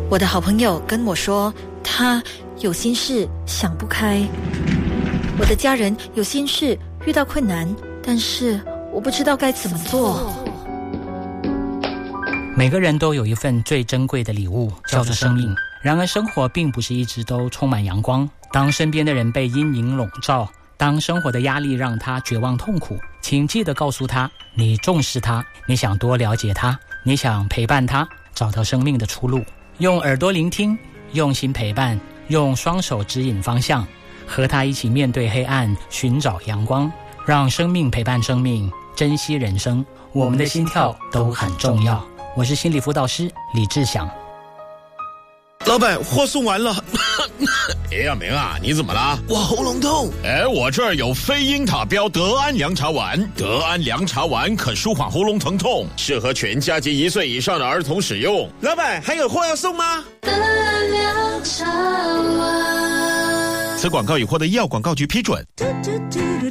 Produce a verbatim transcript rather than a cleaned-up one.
我的好朋友跟我说，他有心事想不开。我的家人有心事遇到困难，但是我不知道该怎么做。 每个人都有一份最珍贵的礼物，叫做生命。然而生活并不是一直都充满阳光，当身边的人被阴影笼罩，当生活的压力让他绝望痛苦，请记得告诉他，你重视他，你想多了解他，你想陪伴他，找到生命的出路。用耳朵聆听，用心陪伴，用双手指引方向，和他一起面对黑暗，寻找阳光，让生命陪伴生命，珍惜人生。我们的心跳都很重要。我是心理辅导师李志祥。 老板，货送完了。 哎呀，明啊，你怎么了？ 我喉咙痛。 哎，我这儿有非英塔标德安凉茶丸，德安凉茶丸可舒缓喉咙疼痛，适合全家及一岁以上的儿童使用。 老板，还有货要送吗？ 德安凉茶丸。 此广告已获得医药广告局批准。